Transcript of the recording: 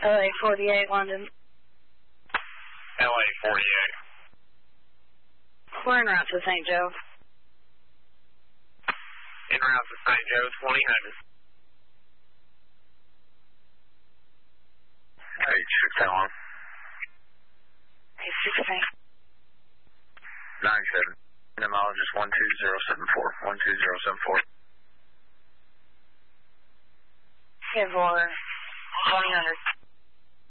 LA 48, London. LA 48. We're en route to St. Joe. En route to St. Joe, 2000. H6 H16. 97. Entomologist 12074. 12074. Give for 2000.